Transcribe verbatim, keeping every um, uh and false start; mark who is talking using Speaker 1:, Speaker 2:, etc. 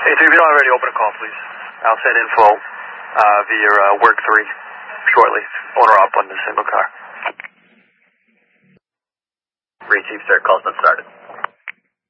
Speaker 1: Hey, if you don't already, open a call, please. I'll send info uh, via uh, work three shortly. Owner up on the single car.
Speaker 2: Three Chief, sir. Call's been started.